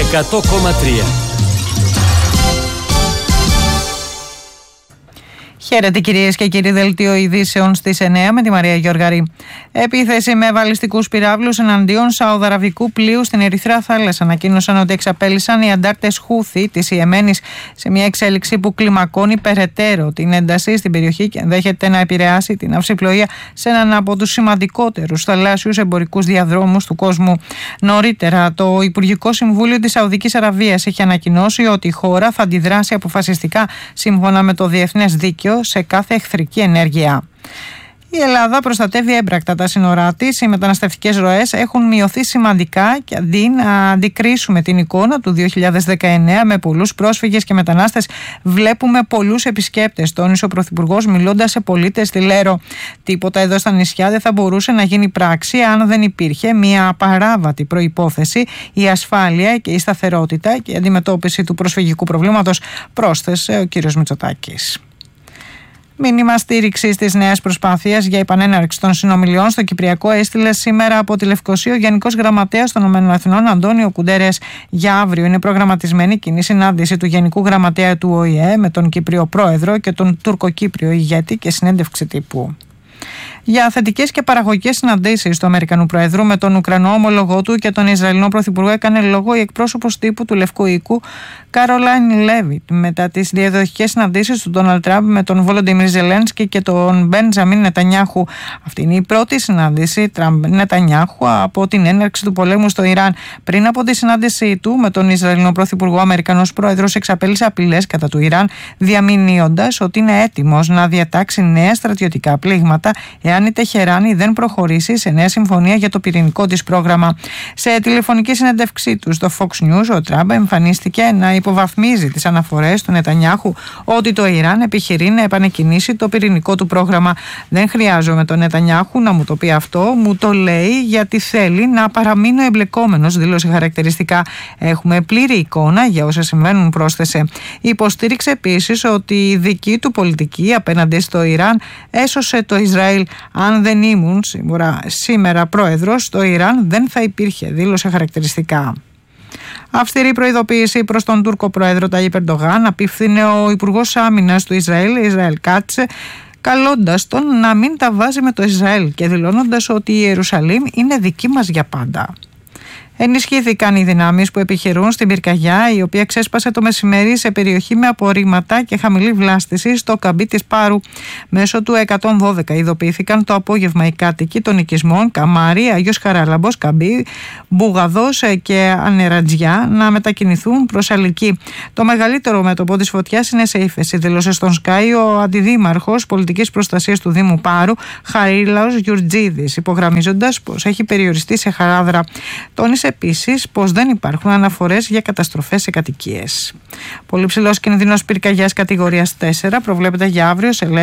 100,3. Χαίρετε κυρίες και κύριοι, δελτίο ειδήσεων στις 9 με τη Μαρία Γιοργαρή. Επίθεση με βαλιστικούς πυράβλους εναντίον σαουδαραβικού πλοίου στην Ερυθρά Θάλασσα. Ανακοίνωσαν ότι εξαπέλυσαν οι αντάρτες Χούθη της Ιεμένης σε μια εξέλιξη που κλιμακώνει περαιτέρω την ένταση στην περιοχή και ενδέχεται να επηρεάσει την ναυσιπλοεία σε έναν από τους σημαντικότερους θαλάσσιους εμπορικούς διαδρόμους του κόσμου. Νωρίτερα, το Υπουργικό Συμβούλιο της Σαουδικής Αραβίας έχει ανακοινώσει ότι η χώρα θα αντιδράσει αποφασιστικά σύμφωνα με το διεθνές δίκαιο σε κάθε εχθρική ενέργεια. Η Ελλάδα προστατεύει έμπρακτα τα σύνορά της. Οι μεταναστευτικές ροές έχουν μειωθεί σημαντικά και αντί να αντικρίσουμε την εικόνα του 2019 με πολλούς πρόσφυγες και μετανάστες, βλέπουμε πολλούς επισκέπτες, τόνισε ο Πρωθυπουργός μιλώντας σε πολίτες στη Λέρο. Τίποτα εδώ στα νησιά δεν θα μπορούσε να γίνει πράξη αν δεν υπήρχε μια απαράβατη προϋπόθεση, η ασφάλεια και η σταθερότητα και η αντιμετώπιση του προσφυγικού προβλήματος, πρόσθεσε ο κ. Μητσοτάκης. Μήνυμα στήριξης της νέας προσπάθειας για επανέναρξη των συνομιλιών στο Κυπριακό έστειλε σήμερα από τη Λευκοσία ο Γενικός Γραμματέας των ΗΠΑ Αντώνιο Κουντέρες. Για αύριο είναι προγραμματισμένη κοινή συνάντηση του Γενικού Γραμματέα του ΟΗΕ με τον Κύπριο Πρόεδρο και τον Τουρκοκύπριο ηγέτη και συνέντευξη τύπου. Για θετικές και παραγωγικές συναντήσεις του Αμερικανού Προεδρού με τον Ουκρανό ομολογό του και τον Ισραηλινό Πρωθυπουργό έκανε λόγο η εκπρόσωπος τύπου του Λευκού Οίκου Καρολάιν Λέβιτ μετά τις διαδοχικές συναντήσεις του Ντόναλντ Τραμπ με τον Βολοντιμίρ Ζελένσκι και τον Μπεντζαμίν Νετανιάχου. Αυτή είναι η πρώτη συνάντηση Τραμπ-Νετανιάχου από την έναρξη του πολέμου στο Ιράν. Πριν από τη συνάντησή του με τον Ισραηλινό Πρωθυπουργό, ο Αμερικανός Πρόεδρος εξαπέλυσε απειλές κατά του Ιράν, διαμηνύοντας ότι είναι έτοιμος να διατάξει νέα στρατιωτικά πλήγματα εάν η Τεχεράνη δεν προχωρήσει σε νέα συμφωνία για το πυρηνικό της πρόγραμμα. Σε τηλεφωνική συνέντευξή του στο Fox News, ο Τραμπ εμφανίστηκε να υποβαθμίζει τις αναφορές του Νετανιάχου ότι το Ιράν επιχειρεί να επανεκκινήσει το πυρηνικό του πρόγραμμα. Δεν χρειάζομαι τον Νετανιάχου να μου το πει αυτό, μου το λέει γιατί θέλει να παραμείνω εμπλεκόμενος, δήλωσε χαρακτηριστικά. Έχουμε πλήρη εικόνα για όσα συμβαίνουν, πρόσθεσε. Υποστήριξε επίσης ότι η δική του πολιτική απέναντι στο Ιράν έσωσε το Ισραήλ. Αν δεν ήμουν σήμερα πρόεδρος, το Ιράν δεν θα υπήρχε, δήλωσε χαρακτηριστικά. Αυστηρή προειδοποίηση προς τον Τούρκο πρόεδρο Ταγίπ Ερντογάν απίφθινε ο Υπουργός Άμυνας του Ισραήλ Κάτσε, καλώντας τον να μην τα βάζει με το Ισραήλ και δηλώνοντας ότι η Ιερουσαλήμ είναι δική μας για πάντα. Ενισχύθηκαν οι δυνάμεις που επιχειρούν στην πυρκαγιά, η οποία ξέσπασε το μεσημέρι σε περιοχή με απορρίμματα και χαμηλή βλάστηση στο καμπί της Πάρου. Μέσω του 112 ειδοποιήθηκαν το απόγευμα οι κάτοικοι των οικισμών Καμάρι, Αγιος Χαράλαμπος, Καμπί, Μπουγαδός και Ανερατζιά να μετακινηθούν προς Αλική. Το μεγαλύτερο μέτωπο της φωτιάς είναι σε ύφεση, δήλωσε στον Sky ο αντιδήμαρχος πολιτικής προστασίας του Δήμου Πάρου, Χαρίλαος Γιουρτζίδης, υπογραμμίζοντας πως έχει περιοριστεί σε χαράδρα. Τόνισε επίσης πως δεν υπάρχουν αναφορές για καταστροφές σε κατοικίες. Πολύ ψηλός κινδύνος πυρκαγιάς κατηγορίας 4 προβλέπεται για αύριο σε